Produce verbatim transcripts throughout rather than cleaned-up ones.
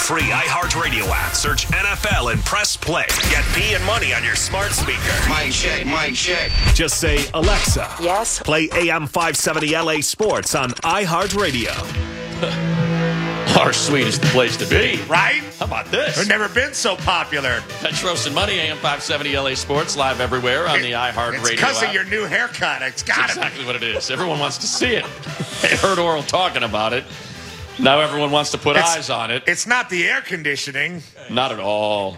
free iHeartRadio app. Search N F L and press play. Get P and Money on your smart speaker. Mic check, mic check. Just say, Alexa. Yes. Play A M five seventy L A Sports on iHeartRadio. Our suite is the place to be. Right? How about this? We've never been so popular. Petros and Money, A M five seventy L A Sports, live everywhere on the iHeartRadio It's because app. of your new haircut. It's got That's to exactly what it is. Everyone wants to see it. They heard Oral talking about it. Now everyone wants to put It's- eyes on it. It's not the air conditioning. Not at all.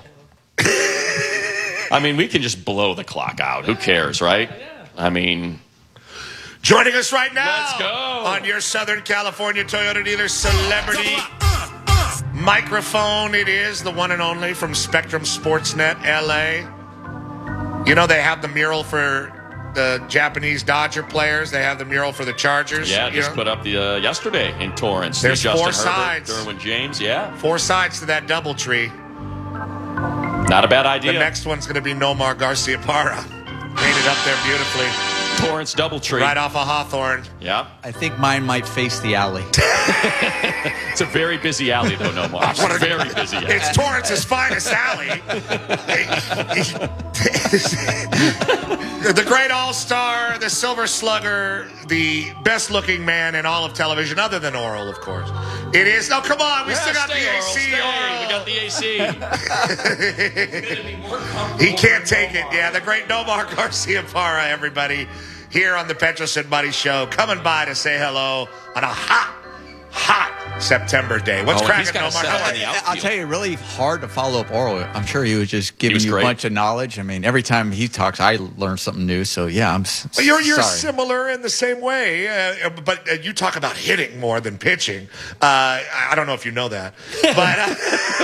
I mean, we can just blow the clock out. Who cares, right? I mean... Joining us right now Let's go. on your Southern California Toyota dealer celebrity microphone, it is the one and only from Spectrum Sportsnet L A. You know, they have the mural for the Japanese Dodger players. They have the mural for the Chargers. Yeah, you just know? put up the uh, yesterday in Torrance. There's Justin four Herbert, sides. Derwin James, yeah. Four sides to that double tree. Not a bad idea. The next one's going to be Nomar Garciaparra. Painted up there beautifully. Torrance double tree. Right off of Hawthorne. Yeah. I think mine might face the alley. It's a very busy alley, though, no more. It's a very busy alley. It's Torrance's finest alley. The great all-star, the silver slugger, the best-looking man in all of television, other than Oral, of course. It is. No, come on. We Yeah, still got stay, the Oral, A C. stay. Oral. We got the A C. He can't take it. Yeah, the great Nomar Garciaparra, everybody, here on the Petros and Buddy Show, coming by to say hello on a hot, hot September day. What's Oh, cracking, he's got a Nomar? set How on are the you? outfield. I'll tell you, really hard to follow up Oral. I'm sure he was just giving was you great. a bunch of knowledge. I mean, every time he talks, I learn something new. So, yeah, I'm s- Well, you're you're sorry. similar in the same way, uh, but uh, you talk about hitting more than pitching. Uh, I I don't know if you know that, but uh,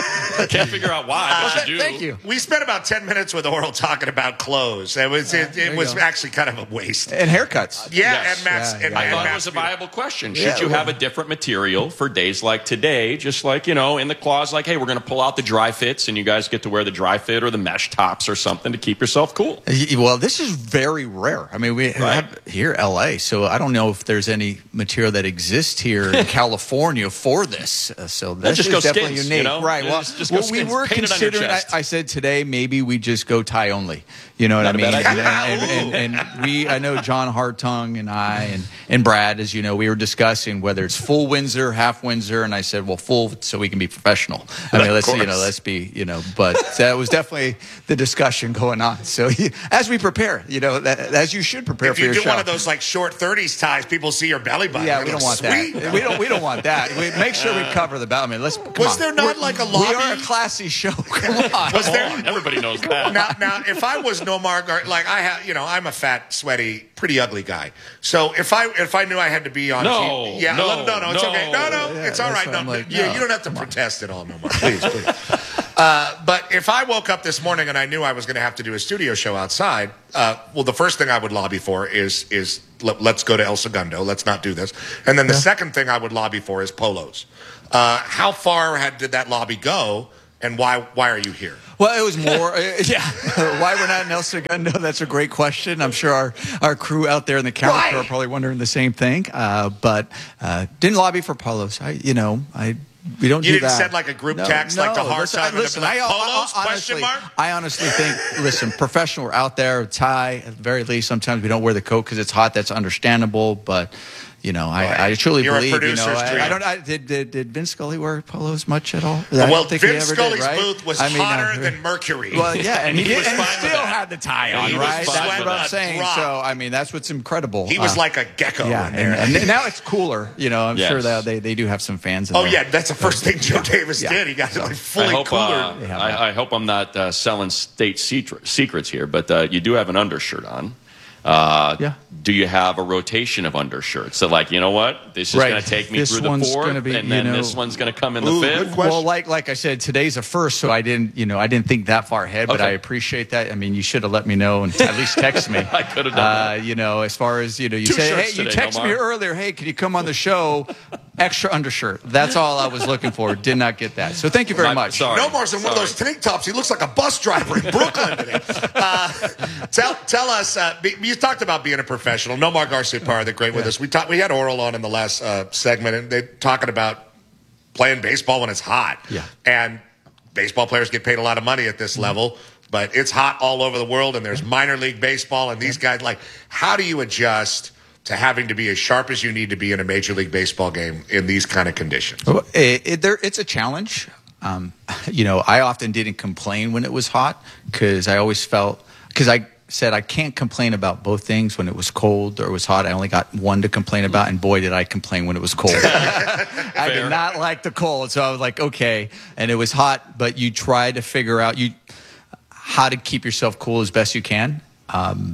I can't figure out why, but you do. Thank you. we spent about ten minutes with Oral talking about clothes. It was it, there it you was go. actually kind of a waste. And haircuts. Yeah, Yes. and Matt's Yeah, and, yeah. I and thought it Matt's was a viable question. Should Yeah, you well- have a different material for days like today? Just like, you know, in the clause, like, hey, we're going to pull out the dry fits and you guys get to wear the dry fit or the mesh tops or something to keep yourself cool. Y- Well, this is very rare. I mean, we have here L A, so I don't know if there's any material that exists here in California for this. Uh, so this just is go definitely skins, unique, you know? right? Well, Just- just go well we skins. were Paint it on your considering. I, chest. I said today maybe we just go tie only. You know what Not I a mean? bad And, idea. and, and, and we, I know John Hartung and I and, and Brad, as you know, we were discussing whether it's full Windsor, half Windsor, and I said, well, full so we can be professional. I mean, Of let's you know, course. let's be you know, but that was definitely the discussion going on. So as we prepare, you know, that, as you should prepare If for you your do show. one of those like short thirties ties, people see your belly button. Yeah, They we go, don't want "Sweet." that. We don't. We don't want that. We make sure we cover the belly. I mean, let's. Come Was on. there not We're- like a We are a lobby? classy show. Come on. Was there? Come on, everybody knows that. Now, now, if I was Nomar, Gar- like I have, you know, I'm a fat, sweaty, pretty ugly guy. So if I if I knew I had to be on, No, T V, yeah, no, no, no, it's no. okay, no, no, Yeah, it's all that's right. what No, I'm like, yeah, no, you don't have to protest at all, Nomar. Please, please. Uh, but if I woke up this morning and I knew I was going to have to do a studio show outside, uh, well, the first thing I would lobby for is is let, let's go to El Segundo. Let's not do this. And then the second thing I would lobby for is polos. Uh, how far had, did that lobby go, and why why are you here? Well, it was more. Uh, yeah. Why we're not in El Segundo? That's a great question. I'm sure our, our crew out there in the camera Why? crew are probably wondering the same thing. Uh, but uh, didn't lobby for polos. I, you know, I. We don't You do didn't that. send like a group No, text, like no, the hard listen, time, and Listen, like, I, I, polos? I, Question honestly, mark? I honestly think, listen, professional are out there, tie at the very least. Sometimes we don't wear the coat because it's hot. That's understandable, but. You know, I, I truly You're a believe. You know, producer's I, dream. I don't. I, did, did did Vince Scully wear polos much at all? I Well, don't think he Vince ever did, Scully's right? booth was I mean, hotter uh, than Mercury. Well, yeah, and he, He did, was and he fine with still that. had the tie And on, he was right? fine That's with what I'm that. saying. Drop. So, I mean, that's what's incredible. he was Uh, like a gecko yeah, in there. and, and now it's cooler. You know, I'm Yes. sure that they, they do have some fans. In oh there. yeah, that's the first thing Joe Davis Yeah. did. He got like I fully hope, cooler. uh, Yeah. I, I hope I'm not uh, selling state secret, secrets here, but uh, you do have an undershirt on. Uh, Yeah. Do you have a rotation of undershirts? So, like, you know what? This is Right. going to take me This through the one's fourth, gonna be, and you then know- this one's going to come in the Ooh, fifth. good question. Well, like like I said, today's a first, so I didn't, you know, I didn't think that far ahead. But Okay. I appreciate that. I mean, you should have let me know and at least text me. I could have done Uh, you know, as far as you know, you Two say, shirts hey, you today, text Nomar. me earlier. Hey, can you come on the show? Extra undershirt. That's all I was looking for. Did not get that. So thank you very My- much. sorry. No Nomar's in one of those tank tops. He looks like a bus driver in Brooklyn today. Uh, tell tell us. Uh, be, you talked about being a professional. Nomar Garciaparra, the great with us. We talked. We had Oral on in the last uh, segment, and they talking about playing baseball when it's hot. Yeah. And baseball players get paid a lot of money at this mm-hmm. level, but it's hot all over the world, and there's minor league baseball, and these guys, like, how do you adjust to having to be as sharp as you need to be in a Major League Baseball game in these kind of conditions? Well, it, it, there, it's a challenge. Um, you know, I often didn't complain when it was hot because I always felt – because I said I can't complain about both things when it was cold or it was hot. I only got one to complain about, and boy, did I complain when it was cold. I did not like the cold, so I was like, okay. And it was hot, but you try to figure out you how to keep yourself cool as best you can. Um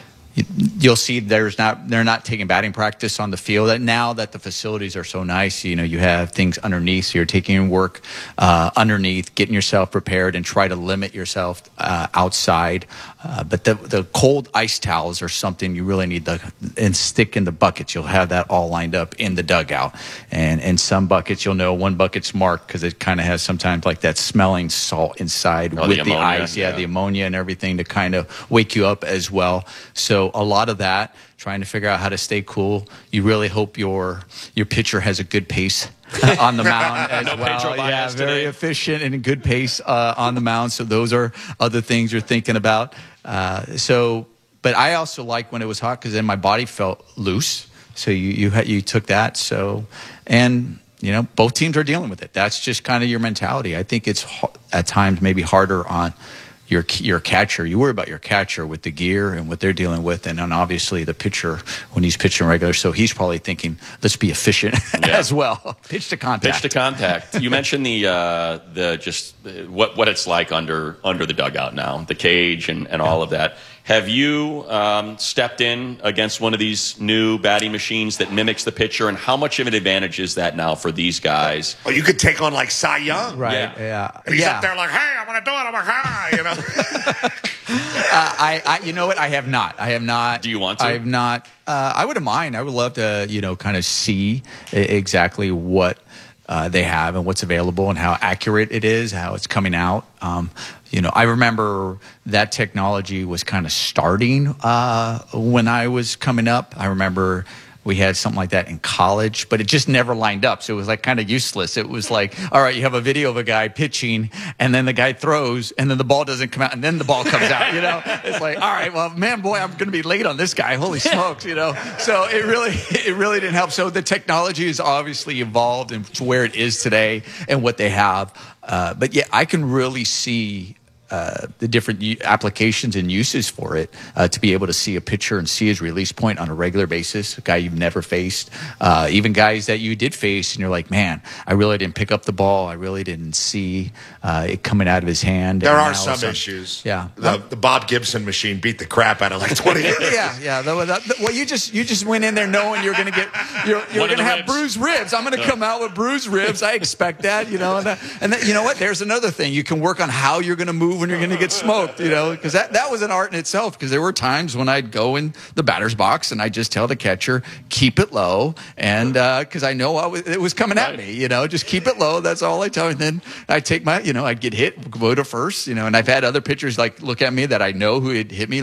You'll see there's not they're not taking batting practice on the field. That now that the facilities are so nice, you know, you have things underneath, so you're taking work uh, underneath, getting yourself prepared, and try to limit yourself uh, outside. Uh, but the the cold ice towels are something you really need to and stick in the buckets. You'll have that all lined up in the dugout, and in some buckets you'll know one bucket's marked because it kind of has sometimes like that smelling salt inside oh, with the, the ammonia, ice, yeah, yeah, the ammonia and everything to kind of wake you up as well. So a lot of that, trying to figure out how to stay cool. You really hope your your pitcher has a good pace on the mound as no well. Pedro Yeah, Baez very today. efficient and a good pace uh, on the mound. So those are other things you're thinking about. Uh, so, but I also like when it was hot because then my body felt loose. So you you had, you took that. So, and you know, both teams are dealing with it. That's just kind of your mentality. I think it's at times maybe harder on your your catcher. You worry about your catcher with the gear and what they're dealing with, and then obviously the pitcher when he's pitching regular. So he's probably thinking, let's be efficient yeah. as well. Pitch to contact. Pitch to contact. You mentioned the uh, the just uh, what what it's like under under the dugout now, the cage and, and all of that. Have you um, stepped in against one of these new batting machines that mimics the pitcher, and how much of an advantage is that now for these guys? Well, you could take on like Cy Young, Right? Yeah. Yeah. And he's yeah. up there like, "Hey, I'm gonna do it." I'm like, "Hi," you know. Uh, I, I, you know what? I have not. I have not. Do you want to? I have not. Uh, I wouldn't mind. I would love to, you know, kind of see exactly what uh, they have and what's available and how accurate it is, how it's coming out. Um, you know, I remember that technology was kind of starting uh, when I was coming up. I remember we had something like that in college, but it just never lined up. So it was like kind of useless. It was like, all right, you have a video of a guy pitching, and then the guy throws, and then the ball doesn't come out, and then the ball comes out. You know, it's like, all right, well, man, boy, I'm going to be late on this guy. Holy smokes, you know. So it really, it really didn't help. So the technology has obviously evolved and to where it is today and what they have. Uh, but yeah, I can really see Uh, the different u- applications and uses for it uh, to be able to see a pitcher and see his release point on a regular basis, a guy you've never faced, uh, even guys that you did face, and you're like, man, I really didn't pick up the ball. I really didn't see uh, it coming out of his hand. There And are now some some- issues. Yeah. The, the Bob Gibson machine beat the crap out of like twenty years. yeah, yeah. The, the, the, well, you just you just went in there knowing you're going to get you're, you're One of going to the have ribs. bruised ribs. I'm going to come out with bruised ribs. I expect that, you know. And, that, and that, you know what? There's another thing. You can work on how you're going to move when you're going to get smoked. You know, because that, that was an art in itself. Because there were times when I'd go in the batter's box and I'd just tell the catcher, keep it low, and because uh, I know I was, it was coming at me. You know, just keep it low. That's all I tell. And then I'd take my, you know, I'd get hit, go to first. You know, and I've had other pitchers like look at me that I know who had hit me.